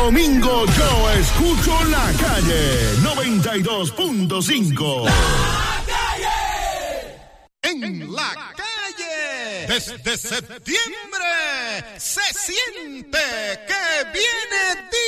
domingo yo escucho La Calle 92.5. En La Calle, desde septiembre, se siente que viene